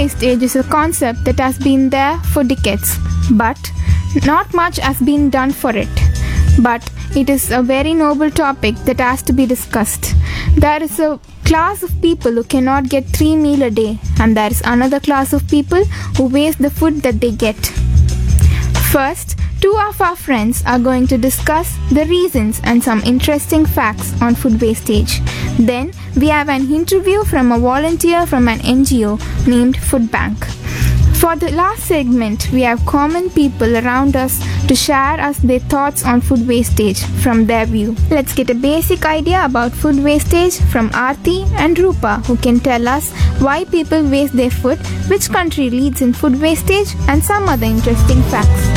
wastage is a concept that has been there for decades, but not much has been done for it. But it is a very noble topic that has to be discussed. There is a class of people who cannot get 3 meals a day, and there is another class of people who waste the food that they get. First, two of our friends are going to discuss the reasons and some interesting facts on food wastage. Then, we have an interview from a volunteer from an NGO named Food Bank. For the last segment, we have common people around us to share us their thoughts on food wastage from their view. Let's get a basic idea about food wastage from Aarti and Rupa, who can tell us why people waste their food, which country leads in food wastage, and some other interesting facts.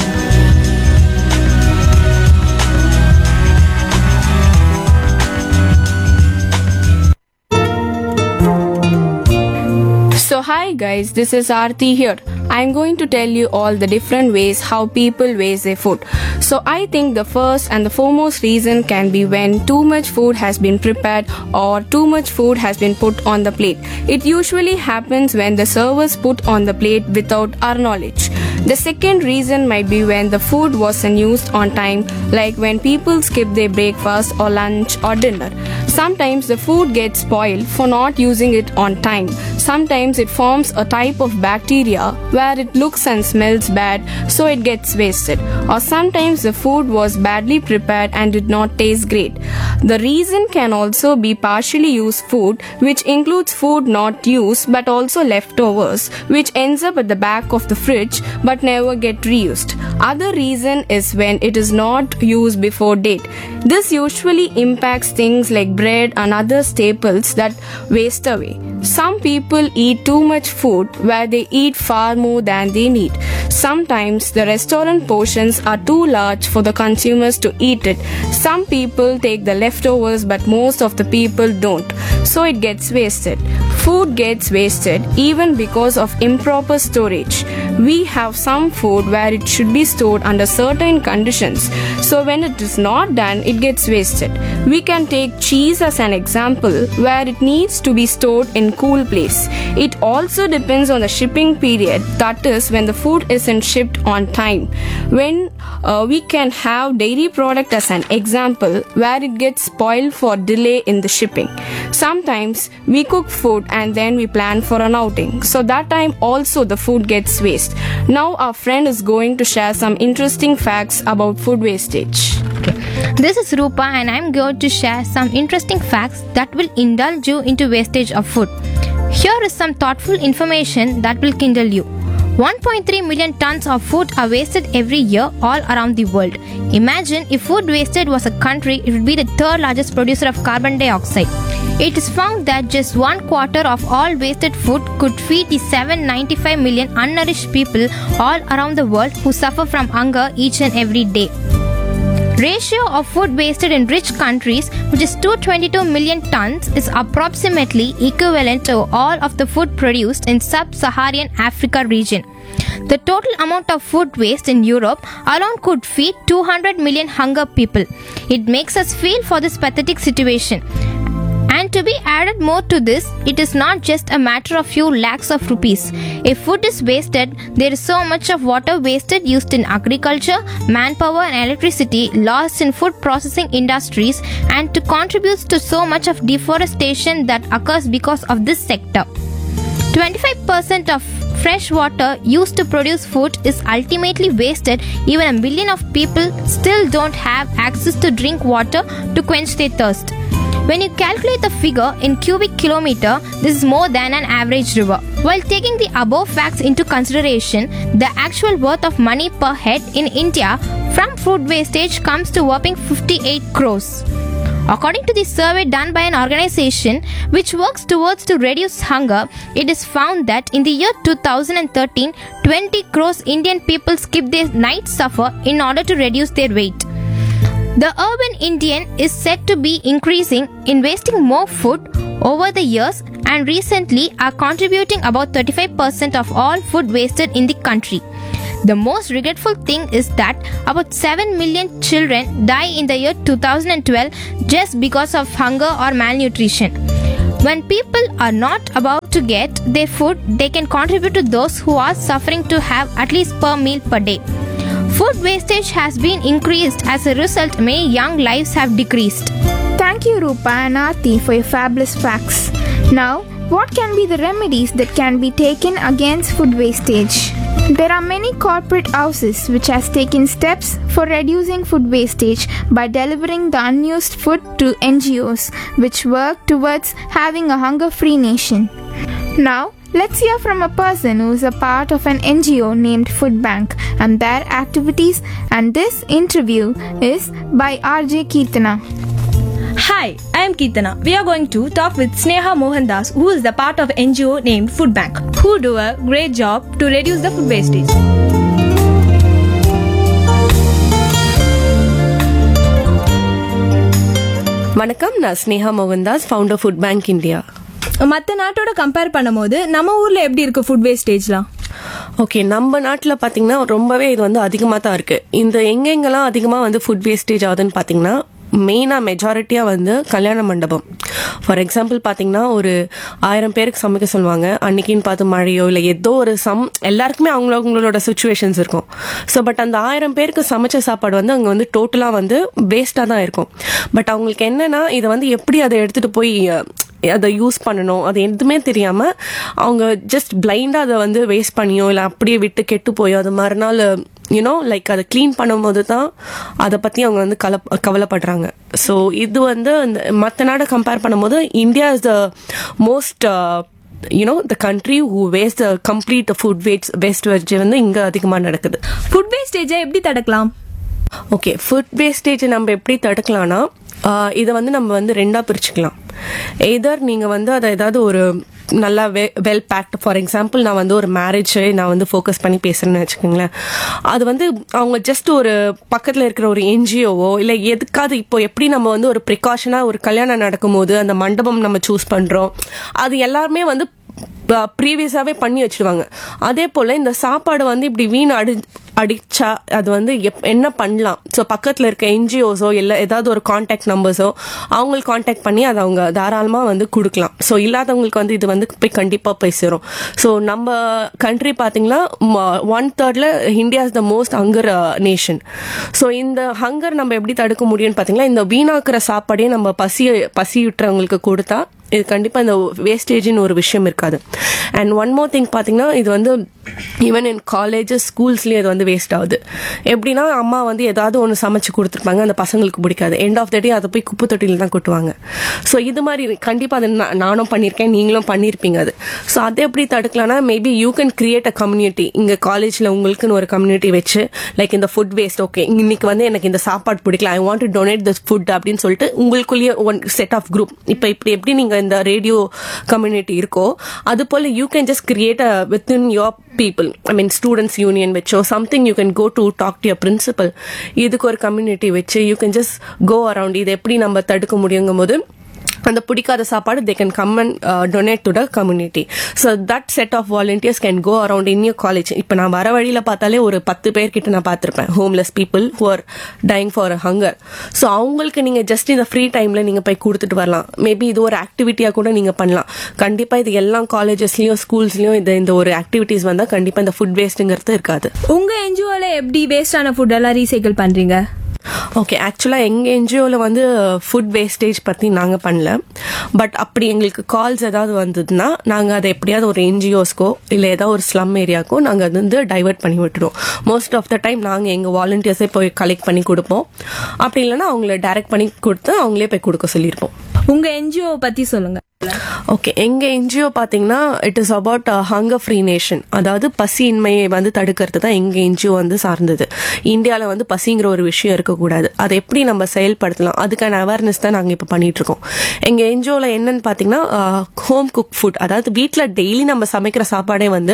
So hi guys, this is Aarti here. I'm going to tell you all the different ways how people waste their food. So I think the first and the foremost reason can be when too much food has been prepared or too much food has been put on the plate. It usually happens when the servers put on the plate without our knowledge. The second reason might be when the food wasn't used on time, like when people skip their breakfast or lunch or dinner. Sometimes the food gets spoiled for not using it on time. Sometimes it forms a type of bacteria where it looks and smells bad, so it gets wasted. Or sometimes the food was badly prepared and did not taste great. The reason can also be partially used food, which includes food not used but also leftovers, which ends up at the back of the fridge but never get reused. Other reason is when it is not used before date. This usually impacts things like bread and other staples that waste away. Some people eat too much food where they eat far more than they need. Sometimes the restaurant portions are too large for the consumers to eat it. Some people take the leftovers but most of the people don't. So it gets wasted. Food gets wasted even because of improper storage. We have some food where it should be stored under certain conditions. So when it is not done, it gets wasted. We can take cheese as an example where it needs to be stored in cool place. It also depends on the shipping period, that is when the food isn't shipped on time. When we can have dairy product as an example where it gets spoiled for delay in the shipping. Sometimes we cook food and then we plan for an outing. So that time also the food gets waste. Now our friend is going to share some interesting facts about food wastage. This is Rupa and I'm going to share some interesting facts that will indulge you into wastage of food. Here is some thoughtful information that will kindle you. 1.3 million tons of food are wasted every year all around the world. Imagine if food wasted was a country, it would be the third largest producer of carbon dioxide. It is found that just 1/4 of all wasted food could feed the 795 million unnourished people all around the world who suffer from hunger each and every day. Ratio of food wasted in rich countries, which is 222 million tons, is approximately equivalent to all of the food produced in sub-Saharan Africa region. The total amount of food waste in Europe alone could feed 200 million hunger people. It makes us feel for this pathetic situation. And to be added more to this, it is not just a matter of few lakhs of rupees. If food is wasted, there is so much of water wasted used in agriculture, manpower and electricity lost in food processing industries, and to contributes to so much of deforestation that occurs because of this sector. 25% of fresh water used to produce food is ultimately wasted. Even 1 billion of people still don't have access to drink water to quench their thirst. When you calculate the figure in cubic kilometer, this is more than an average river. While taking the above facts into consideration, the actual worth of money per head in India from food wastage comes to whopping 58 crores. According to the survey done by an organization which works towards to reduce hunger, it is found that in the year 2013, 20 crores Indian people skipped their night supper in order to reduce their weight. The urban Indian is said to be increasing in wasting more food over the years and recently are contributing about 35% of all food wasted in the country. The most regretful thing is that about 7 million children die in the year 2012 just because of hunger or malnutrition. When people are not about to get their food, they can contribute to those who are suffering to have at least per meal per day. Food wastage has been increased. As a result, many young lives have decreased. Thank you, Rupa and Aarti, for your fabulous facts. Now, what can be the remedies that can be taken against food wastage? There are many corporate houses which has taken steps for reducing food wastage by delivering the unused food to NGOs which work towards having a hunger-free nation. Now, let's hear from a person who is a part of an NGO named Food Bank and their activities, and this interview is by RJ Keertana. Hi, I am Keertana. We are going to talk with Sneha Mohandas, who is the part of NGO named Food Bank, who do a great job to reduce the food wastage. வணக்கம், நான் Sneha Mohandas, founder food bank India. மற்ற நாட்டோட compare பண்ணும்போது நம்ம ஊர்ல எப்படி இருக்கு food வேஸ்டேஜ்லாம்? Okay, நம்ம நாட்டில் பார்த்தீங்கன்னா ரொம்பவே இது வந்து அதிகமாக தான் இருக்குது. இந்த எங்கெங்கெல்லாம் அதிகமாக வந்து ஃபுட் வேஸ்டேஜ் ஆகுதுன்னு பார்த்தீங்கன்னா, மெயினாக மெஜாரிட்டியாக வந்து கல்யாண மண்டபம். ஃபார் எக்ஸாம்பிள் பார்த்தீங்கன்னா, ஒரு 1000 பேருக்கு சமைக்க சொல்லுவாங்க. அன்னைக்குன்னு பார்த்து மழையோ இல்லை ஏதோ ஒரு எல்லாருக்குமே அவங்களோட சுச்சுவேஷன்ஸ் இருக்கும். ஸோ பட் அந்த 1000 பேருக்கு சமைச்ச சாப்பாடு வந்து அங்கே வந்து டோட்டலாக வந்து வேஸ்ட்டாக தான் இருக்கும். பட் அவங்களுக்கு என்னன்னா, இதை வந்து எப்படி அதை எடுத்துகிட்டு போய் அதை யூஸ் பண்ணணும் அது எதுவுமே தெரியாமல் அவங்க ஜஸ்ட் பிளைண்டாக அதை வந்து வேஸ்ட் பண்ணியோ இல்லை அப்படியே விட்டு கெட்டு போயோ அது மறுநாள் லைக் அதை க்ளீன் பண்ணும்போது தான் அதை பற்றி அவங்க வந்து கவலைப்படுறாங்க. ஸோ இது வந்து மற்ற நாடை கம்பேர் பண்ணும்போது India is the most the country who waste the complete food wastage வந்து இங்கே அதிகமாக நடக்குது. ஃபுட் வேஸ்டேஜை எப்படி தடுக்கலாம்? ஓகே, ஃபுட் வேஸ்டேஜை நம்ம எப்படி தடுக்கலாம்னா, இதை வந்து நம்ம வந்து ரெண்டாக பிரிச்சுக்கலாம். எதர் நீங்கள் வந்து அதை ஏதாவது ஒரு நல்லா வெல் பேக்ட், ஃபார் எக்ஸாம்பிள் நான் வந்து ஒரு மேரேஜை நான் வந்து ஃபோக்கஸ் பண்ணி பேசுகிறேன்னு வச்சுக்கோங்களேன். அது வந்து அவங்க ஜஸ்ட் ஒரு பக்கத்தில் இருக்கிற ஒரு என்ஜிஓவோ இல்லை எதுக்காவது இப்போ எப்படி நம்ம வந்து ஒரு ப்ரிகாஷனாக ஒரு கல்யாணம் நடக்கும்போது அந்த மண்டபம் நம்ம சூஸ் பண்ணுறோம், அது எல்லாருமே வந்து ப்ரீவியஸாகவே பண்ணி வச்சுடுவாங்க. அதே போல் இந்த சாப்பாடு வந்து இப்படி வீண் அடிச்சா அது வந்து என்ன பண்ணலாம்? ஸோ பக்கத்தில் இருக்க என்ஜிஓஸோ இல்லை ஏதாவது ஒரு கான்டாக்ட் நம்பர்ஸோ அவங்களுக்கு கான்டாக்ட் பண்ணி அதை அவங்க தாராளமாக வந்து கொடுக்கலாம். ஸோ இல்லாதவங்களுக்கு வந்து இது வந்து போய் கண்டிப்பாக போய் சேரும். ஸோ நம்ம கண்ட்ரி பார்த்தீங்கன்னா 1/3 India is the most hunger nation. So இந்த ஹங்கர் நம்ம எப்படி தடுக்க முடியும்னு பார்த்தீங்கன்னா, இந்த வீணாக்குற சாப்பாடே நம்ம பசியுற்றவங்களுக்கு கொடுத்தா இது கண்டிப்பாக இந்த வேஸ்டேஜின்னு ஒரு விஷயம் இருக்காது. அண்ட் ஒன் மோர் திங் பார்த்தீங்கன்னா, இது வந்து ஈவன் இன் காலேஜஸ் ஸ்கூல்ஸ்லேயும் இது வந்து வேஸ்ட் ஆகுது. எப்படின்னா, அம்மா வந்து ஏதாவது ஒன்று சமைச்சு கொடுத்துருப்பாங்க, அந்த பசங்களுக்கு பிடிக்காது, எண்ட் ஆஃப் த டே அதை போய் குப்பை தொட்டியில் தான் கொட்டுவாங்க. ஸோ இது மாதிரி கண்டிப்பாக அது நானும் பண்ணியிருக்கேன், நீங்களும் பண்ணியிருப்பீங்க. அது ஸோ அதை எப்படி தடுக்கலாம்னா, maybe you can create a community. இங்கே காலேஜில் உங்களுக்குன்னு ஒரு கம்யூனிட்டி வச்சு, லைக் இந்த ஃபுட் வேஸ்ட், ஓகே இன்னைக்கு வந்து எனக்கு இந்த சாப்பாடு பிடிக்கல, I want to donate this food அப்படின்னு சொல்லிட்டு உங்களுக்குள்ளேயே ஒன் செட் ஆஃப் குரூப். இப்போ இப்படி எப்படி நீங்கள் இந்த ரேடியோ கம்யூனிட்டி இருக்கோ, அது போல you can just create within your people, I mean students union which or something you can go to talk to your principal. இதுக்கு ஒரு கம்யூனிட்டி வச்சு you can just go around. இது எப்படி நம்ம தடுக்க முடியுங்கும் போது அந்த பிடிக்காத சாப்பாடு they can come and donate to the community. So that set of volunteers can go around in your college. இப்போ நான் வர வழியில் பார்த்தாலே ஒரு 10 பேர்கிட்ட நான் பார்த்துருப்பேன், homeless people who are dying for a hunger. So அவங்களுக்கு நீங்கள் ஜஸ்ட் இந்த ஃப்ரீ டைமில் நீங்கள் போய் கொடுத்துட்டு வரலாம். மேபி இது ஒரு ஆக்டிவிட்டியாக கூட நீங்கள் பண்ணலாம். கண்டிப்பாக இது எல்லா காலேஜஸ்லையும் ஸ்கூல்ஸ்லையும் இந்த ஒரு ஆக்டிவிட்டிஸ் வந்தால் கண்டிப்பாக இந்த ஃபுட் வேஸ்ட்டுங்கிறது இருக்காது. உங்கள் என்ஜிஓவில் எப்படி வேஸ்டான ஃபுட் எல்லாம் ரீசைக்கிள் பண்ணுறீங்க? ஓகே, ஆக்சுவலாக எங்கள் என்ஜிஓவில் வந்து ஃபுட் வேஸ்டேஜ் பற்றி நாங்கள் பண்ணல. பட் அப்படி எங்களுக்கு கால்ஸ் ஏதாவது வந்ததுன்னா நாங்கள் அதை எப்படியாவது ஒரு என்ஜிஓஸ்க்கோ இல்லை ஏதாவது ஒரு ஸ்லம் ஏரியாக்கோ நாங்கள் அது வந்து டைவர்ட் பண்ணி விட்டுருவோம். மோஸ்ட் ஆஃப் த டைம் நாங்கள் எங்கள் வாலண்டியர்ஸே போய் கலெக்ட் பண்ணி கொடுப்போம். அப்படி இல்லைன்னா அவங்கள டைரக்ட் பண்ணி கொடுத்து அவங்களே போய் கொடுக்க சொல்லியிருப்போம். உங்கள் என்ஜிஓ பற்றி சொல்லுங்கள். ஓகே, எங்கள் என்ஜிஓ பார்த்தீங்கன்னா it is about hunger free nation. அதாவது பசியின்மையை வந்து தடுக்கிறது தான் எங்கள் என்ஜிஓ வந்து சார்ந்தது. இந்தியாவில் வந்து பசிங்கிற ஒரு விஷயம் இருக்கக்கூடாது, அதை எப்படி நம்ம செயல்படுத்தலாம் அதுக்கான அவேர்னஸ் தான் நாங்கள் இப்போ பண்ணிகிட்ருக்கோம். எங்கள் என்ஜிஓவில் என்னன்னு பார்த்தீங்கன்னா, ஹோம் குக் ஃபுட், அதாவது வீட்டில் டெய்லி நம்ம சமைக்கிற சாப்பாடே வந்து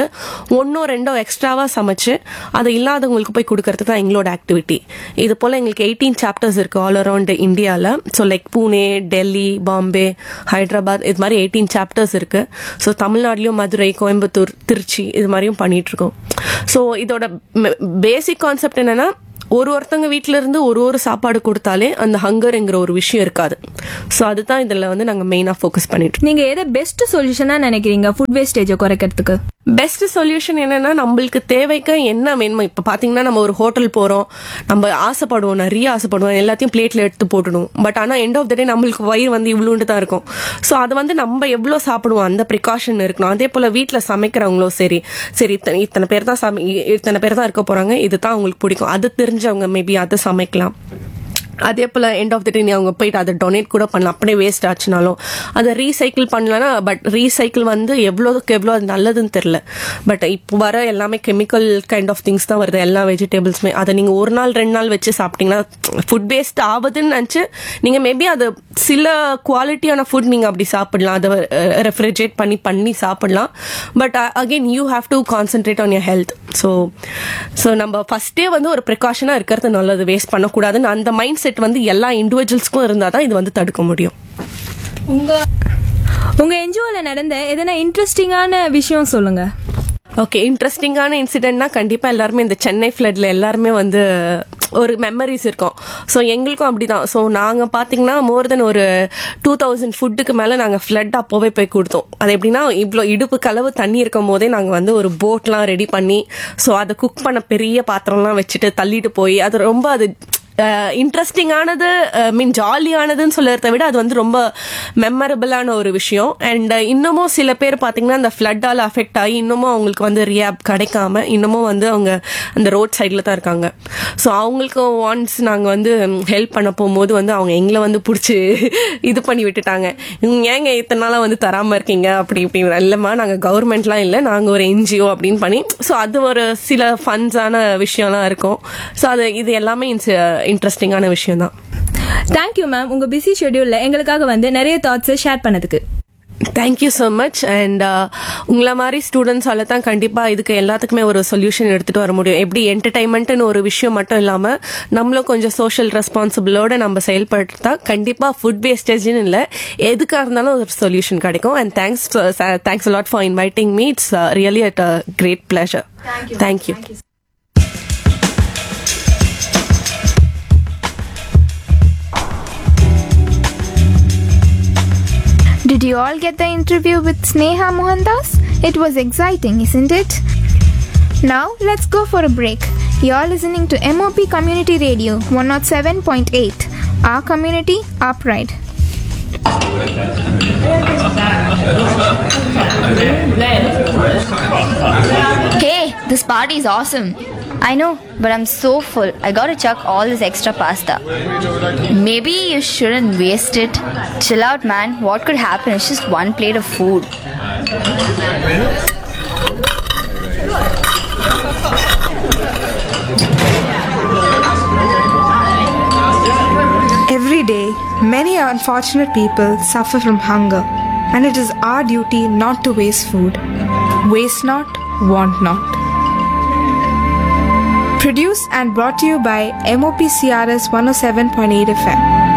1-2 எக்ஸ்ட்ராவாக சமைச்சு அதை இல்லாதவங்களுக்கு போய் கொடுக்கறது தான் எங்களோட ஆக்டிவிட்டி. இது போல் எங்களுக்கு 18 சாப்டர்ஸ் இருக்குது ஆல் அரவுண்ட் இந்தியாவில். ஸோ லைக் பூனே, டெல்லி, பாம்பே, ஹைதராபாத், இது மாதிரி 18 சாப்டர்ஸ் இருக்கு. ஸோ தமிழ்நாட்டிலையும் மதுரை, கோயம்புத்தூர், திருச்சி இது மாதிரியும் பண்ணிட்டு இருக்கோம். ஸோ இதோட பேசிக் கான்செப்ட் என்னன்னா, ஒருத்தங்க வீட்டில இருந்து ஒரு சாப்பாடு கொடுத்தாலே அந்த ஹங்கர்ங்கிற ஒரு விஷயம் இருக்காது. ஸோ அதுதான் இதில் வந்து நாங்கள் மெயினாக ஃபோக்கஸ் பண்ணிட்டு. நீங்க எதை பெஸ்ட் சொல்யூஷனா நினைக்கிறீங்க ஃபுட் வேஸ்டேஜை குறைக்கிறதுக்கு? பெஸ்ட் சொல்யூஷன் என்னன்னா, நம்மளுக்கு தேவைக்கு என்ன வேணுமோ. இப்போ பார்த்தீங்கன்னா நம்ம ஒரு ஹோட்டல் போகிறோம், நம்ம ஆசைப்படுவோம், நிறைய ஆசைப்படுவோம், எல்லாத்தையும் பிளேட்டில் எடுத்து போட்டுடும். பட் ஆனால் எண்ட் ஆஃப் த டே நம்மளுக்கு வயிறு வந்து இவ்வளோண்டு தான் இருக்கும். ஸோ அது வந்து நம்ம எவ்வளோ சாப்பிடுவோம் அந்த ப்ரிகாஷன் இருக்கணும். அதே போல் வீட்டில் சமைக்கிறவங்களும் சரி இத்தனை பேர் தான் இருக்க போகிறாங்க, இதுதான் அவங்களுக்கு பிடிக்கும், அது தெரிஞ்சவங்க மேபி அதை சமைக்கலாம். அதே போல் எண்ட் ஆஃப் த டே அவங்க போயிட்டு அதை டொனேட் கூட பண்ணலாம். அப்படியே வேஸ்ட் ஆச்சுனாலும் அதை ரீசைக்கிள் பண்ணலன்னா, பட் ரீசைக்கிள் வந்து எவ்வளோக்கு எவ்வளோ அது நல்லதுன்னு தெரில. பட் இப்போ வர எல்லாமே கெமிக்கல் கைண்ட் ஆஃப் திங்ஸ் தான் வருது, எல்லா வெஜிடபிள்ஸுமே. அதை நீங்கள் 1 நாள் 2 நாள் வச்சு சாப்பிட்டீங்கன்னா ஃபுட் வேஸ்ட் ஆகுதுன்னு நினச்சி நீங்கள் மேபி அது சில குவாலிட்டியான ஃபுட் நீங்கள் அப்படி சாப்பிடலாம், அதை ரெஃப்ரிஜரேட் பண்ணி சாப்பிடலாம். But again you have to concentrate on your health. So நம்ம ஃபஸ்ட்டே வந்து ஒரு ப்ரிகாஷனாக இருக்கிறது நல்லது, வேஸ்ட் பண்ணக்கூடாதுன்னு அந்த மைண்ட் செட் வந்து எல்லா இண்டிவிஜுவல்ஸ்க்கும் இருந்தால் தான் இது வந்து தடுக்க முடியும். உங்க என்ஜிஓல நடந்த எதனா இன்ட்ரெஸ்டிங்கான விஷயம் சொல்லுங்க. ஓகே, இன்ட்ரெஸ்டிங்கான இன்சிடென்ட்னா கண்டிப்பாக எல்லாருமே இந்த சென்னை ஃப்ளட்ல எல்லாருமே வந்து ஒரு மெமரிஸ் இருக்கும். ஸோ எங்களுக்கும் அப்படிதான். ஸோ நாங்கள் பார்த்தீங்கன்னா மோர் தென் ஒரு 2000 ஃபுட்டுக்கு மேலே நாங்கள் ஃப்ளட் அப்போவே போய் கொடுத்தோம். அது எப்படின்னா, இவ்வளோ இடுப்பு கலவு தண்ணி இருக்கும் போதே நாங்கள் வந்து ஒரு போட்லாம் ரெடி பண்ணி, ஸோ அதை குக் பண்ண பெரிய பாத்திரம்லாம் வச்சுட்டு தள்ளிட்டு போய், அது ரொம்ப அது இன்ட்ரெஸ்டிங்கானது, ஜாலியானதுன்னு சொல்றதை விட அது வந்து ரொம்ப மெமரபிளான ஒரு விஷயம். அண்ட் இன்னமும் சில பேர் பார்த்தீங்கன்னா அந்த ஃப்ளட்டால் அஃபெக்ட் ஆகி இன்னமும் அவங்களுக்கு வந்து ரியாப் கிடைக்காம இன்னமும் வந்து அவங்க அந்த ரோட் சைடில் தான் இருக்காங்க. ஸோ அவங்களுக்கு ஒன்ஸ் நாங்கள் வந்து ஹெல்ப் பண்ண போகும்போது வந்து அவங்க எங்களை வந்து பிடிச்சி இது பண்ணி விட்டுட்டாங்க. ஏங்க இத்தனை நாளாக வந்து தராமல் இருக்கீங்க அப்படி இப்படி. இல்லைம்மா, நாங்கள் கவர்மெண்ட்லாம் இல்லை, நாங்கள் ஒரு என்ஜிஓ அப்படின்னு பண்ணி. ஸோ அது ஒரு சில ஃபன்ஸான விஷயம்லாம் இருக்கும். ஸோ அது இது எல்லாமே இன்ட்ரெஸ்டிங்கான விஷயம் தான். தேங்க்யூ மேம், உங்க பிஸி ஷெட்யூல்ல எங்களுக்காக வந்து நிறைய தாட்ஸ் ஷேர் பண்ணதுக்கு. Thank you so much. அண்ட் உங்களை மாதிரி ஸ்டூடெண்ட்ஸால தான் கண்டிப்பாக இதுக்கு எல்லாத்துக்குமே ஒரு சொல்யூஷன் எடுத்துகிட்டு வர முடியும். எப்படி என்டர்டைன்மெண்ட்னு ஒரு விஷயம் மட்டும் இல்லாமல் நம்மளும் கொஞ்சம் சோஷியல் ரெஸ்பான்சிபிளோட நம்ம செயல்படுத்தா கண்டிப்பாக ஃபுட் வேஸ்டேஜ்னு இல்லை, எதுக்காக இருந்தாலும் ஒரு சொல்யூஷன் கிடைக்கும். And thanks a lot for inviting me. It's really a great pleasure. Thank you. Did you all get the interview with Sneha Mohandas? It was exciting, isn't it? Now, let's go for a break. You're listening to MOP Community Radio 107.8. Our community, our pride. Hey, this party is awesome. I know, but I'm so full. I gotta chuck all this extra pasta. Maybe you shouldn't waste it. Chill out, man. What could happen? It's just one plate of food. Every day, many unfortunate people suffer from hunger, and it is our duty not to waste food. Waste not, want not. Produced and brought to you by MOP CRS 107.8 FM.